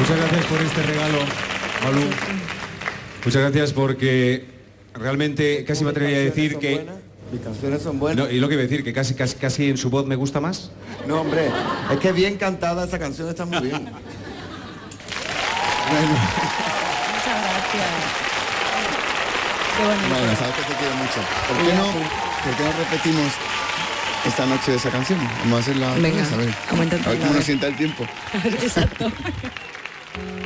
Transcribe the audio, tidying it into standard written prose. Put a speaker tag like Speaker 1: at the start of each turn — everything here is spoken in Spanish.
Speaker 1: Muchas gracias por este regalo, Malú. Muchas gracias porque realmente casi me atrevería a decir que...
Speaker 2: Mis canciones son buenas.
Speaker 1: No, y lo que iba a decir, que casi en su voz me gusta más.
Speaker 2: No, hombre, es que bien cantada esa canción, está muy bien.
Speaker 3: Muchas gracias. Qué bonito.
Speaker 4: Bueno, sabes que te quiero mucho. ¿Por qué no repetimos esta noche esa canción? Vamos a hacerla.
Speaker 3: Venga,
Speaker 4: a ver
Speaker 3: vamos a intentarlo.
Speaker 4: cómo nos sienta el tiempo.
Speaker 3: Exacto.